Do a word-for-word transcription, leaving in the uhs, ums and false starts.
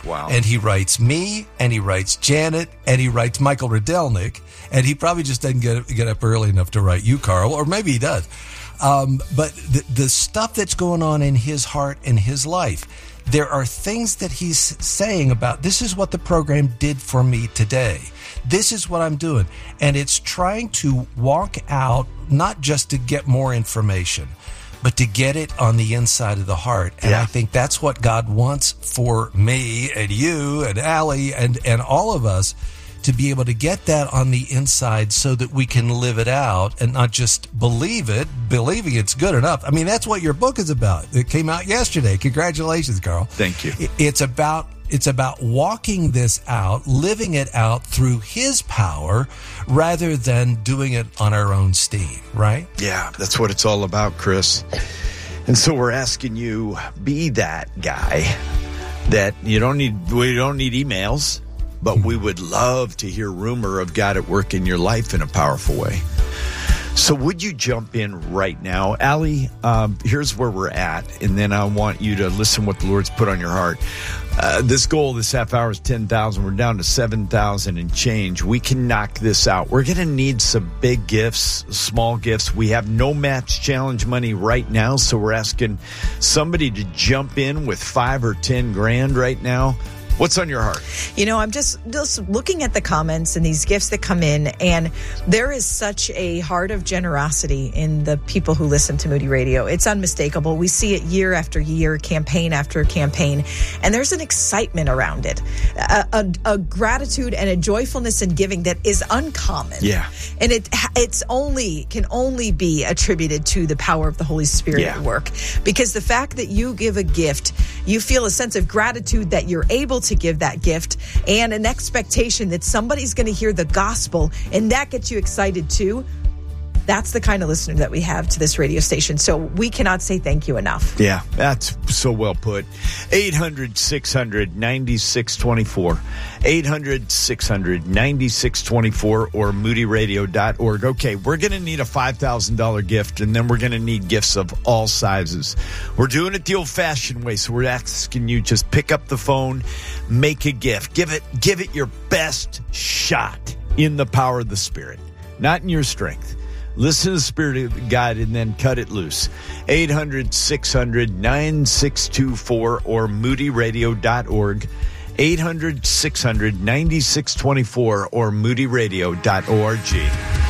Wow. And he writes me, and he writes Janet, and he writes Michael Rydelnik, and he probably just doesn't get, get up early enough to write you, Carl, or maybe he does. Um, but the, the stuff that's going on in his heart and his life, there are things that he's saying about, this is what the program did for me today. This is what I'm doing. And it's trying to walk out, not just to get more information, but to get it on the inside of the heart. And yeah. I think that's what God wants for me and you and Allie and, and all of us, to be able to get that on the inside so that we can live it out and not just believe it, believing it's good enough. I mean, that's what your book is about. It came out yesterday. Congratulations, Carl. Thank you. It's about It's about walking this out, living it out through his power rather than doing it on our own steam, right? Yeah, that's what it's all about, Chris. And so we're asking you, be that guy that you don't need, we don't need emails, but we would love to hear rumor of God at work in your life in a powerful way. So would you jump in right now? Allie, um, here's where we're at, and then I want you to listen what the Lord's put on your heart. Uh, this goal this half hour is ten thousand. We're down to seven thousand and change. We can knock this out. We're going to need some big gifts, small gifts. We have no match challenge money right now, so we're asking somebody to jump in with five or ten grand right now. What's on your heart? You know, I'm just, just looking at the comments and these gifts that come in, and there is such a heart of generosity in the people who listen to Moody Radio. It's unmistakable. We see it year after year, campaign after campaign, and there's an excitement around it, a, a, a gratitude and a joyfulness in giving that is uncommon. Yeah. And it it's only can only be attributed to the power of the Holy Spirit yeah. at work, because the fact that you give a gift, you feel a sense of gratitude that you're able to give that gift, and an expectation that somebody's going to hear the gospel, and that gets you excited too. That's the kind of listener that we have to this radio station. So we cannot say thank you enough. Yeah, that's so well put. eight hundred, six hundred, ninety-six twenty-four. eight hundred, six hundred, ninety-six twenty-four or moody radio dot org. Okay, we're going to need a five thousand dollars gift, and then we're going to need gifts of all sizes. We're doing it the old-fashioned way, so we're asking you just pick up the phone, make a gift. Give it, give it your best shot in the power of the Spirit, not in your strength. Listen to the Spirit of God and then cut it loose. eight hundred, six hundred, nine six two four or moody radio dot org. eight hundred, six hundred, ninety-six twenty-four or moody radio dot org.